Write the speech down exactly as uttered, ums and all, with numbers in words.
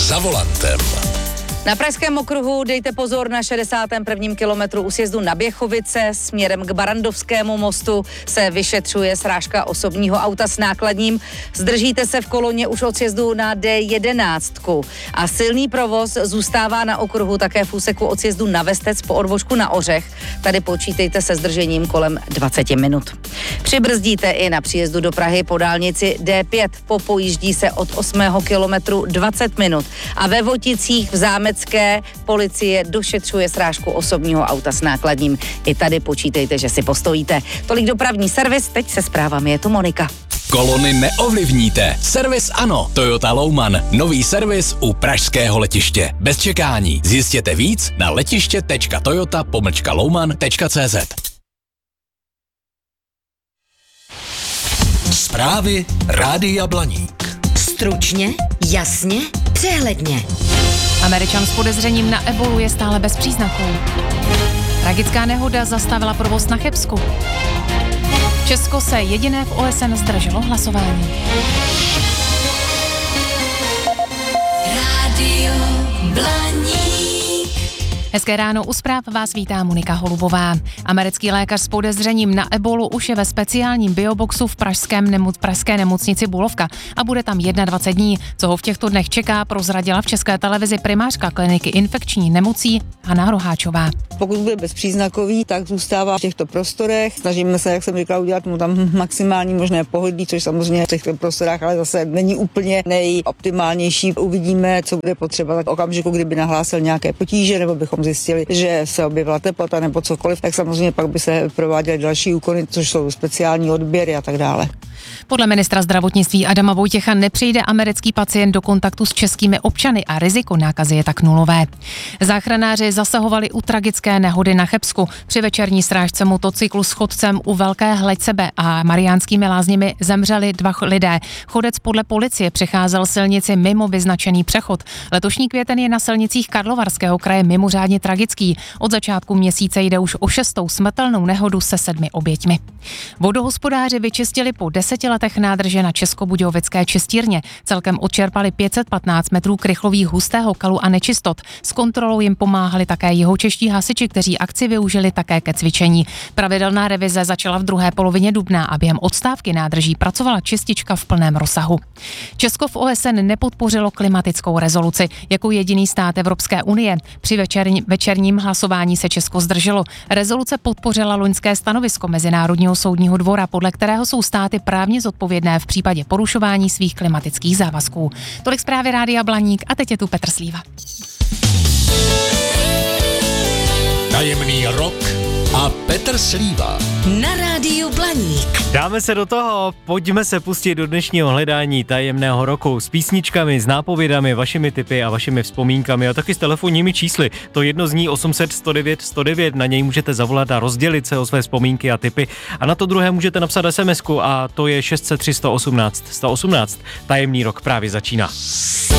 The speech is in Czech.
za volantem. Na pražském okruhu dejte pozor na šedesátém prvním kilometru u sjezdu na Běchovice. Směrem k Barandovskému mostu se vyšetřuje srážka osobního auta s nákladním. Zdržíte se v koloně už od sjezdu na D jedenáct. A silný provoz zůstává na okruhu také v úseku od sjezdu na Vestec po odbočku na Ořech. Tady počítejte se zdržením kolem dvacet minut. Přibrzdíte i na příjezdu do Prahy po dálnici D pět. Popojíždí se od osmého kilometru dvacet minut. A ve Voticích v Zámecké policie došetřuje srážku osobního auta s nákladním. I tady počítejte, že si postojíte. Tolik dopravní servis, teď se zprávami je tu Monika. Kolony neovlivníte. Servis ano. Toyota Louman. Nový servis u pražského letiště. Bez čekání. Zjistěte víc na letiště tečka toyota pomlčka louman tečka cz. Zprávy Rádia Blaník. Stručně, jasně, přehledně. Američan s podezřením na ebolu je stále bez příznaků. Tragická nehoda zastavila provoz na Chebsku. Česko se jediné v O S N zdrželo hlasování. Rádio Blaník. Hezké ráno, u zpráv vás vítá Monika Holubová. Americký lékař s podezřením na ebolu už je ve speciálním bioboxu v pražském nemo- pražské nemocnici Bulovka a bude tam dvacet jedna dní. Co ho v těchto dnech čeká, prozradila v České televizi primářka kliniky infekční nemocí Hana Roháčová. Pokud bude bezpříznakový, tak zůstává v těchto prostorech. Snažíme se, jak jsem říkala, udělat mu tam maximální možné pohodlí, což samozřejmě v těchto prostorách ale zase není úplně nejoptimálnější. Uvidíme, co bude potřeba tak okamžiku, kdyby nahlásil nějaké potíže nebo bychom zjistili, že se objevila teplota nebo cokoliv, tak samozřejmě pak by se prováděly další úkony, což jsou speciální odběry a tak dále. Podle ministra zdravotnictví Adama Vojtěcha nepřijde americký pacient do kontaktu s českými občany a riziko nákazy je tak nulové. Záchranáři zasahovali u tragické nehody na Chebsku. Při večerní srážce motocyklu s chodcem u Velké Hleďsebe a Mariánskými Lázněmi zemřeli dva lidé. Chodec podle policie přecházel silnici mimo vyznačený přechod. Letošní květen je na silnicích Karlovarského kraje mimořádně tragický. Od začátku měsíce jde už o šestou smrtelnou nehodu se sedmi oběťmi. Vodohospodáři vyčistili po deseti letech nádrže na Českobudějovické čistírně. Celkem odčerpali pět set patnáct metrů krychlových hustého kalu a nečistot. S kontrolou jim pomáhali také jihočeští hasiči, kteří akci využili také ke cvičení. Pravidelná revize začala v druhé polovině dubna a během odstávky nádrží pracovala čistička v plném rozsahu. Česko v O S N nepodpořilo klimatickou rezoluci jako jediný stát Evropské unie. Při večerní, večerním hlasování se Česko zdrželo. Rezoluce podpořila loňské stanovisko Mezinárodního soudního dvora, podle kterého jsou státy právně zodpovědné v případě porušování svých klimatických závazků. Tolik zprávy Rádia Blaník a teď je tu Petr Slíva. Tajemný rok a Petr Slíva. Na Rádiu Blaník. Dáme se do toho, pojďme se pustit do dnešního hledání tajemného roku s písničkami, s nápovědami, vašimi tipy a vašimi vzpomínkami a taky s telefonními čísly. To jedno zní osm set sto devět sto devět, na něj můžete zavolat a rozdělit se o své vzpomínky a tipy. A na to druhé můžete napsat SMSku a to je šest set tři sto osmnáct sto osmnáct. Tajemný rok právě začíná.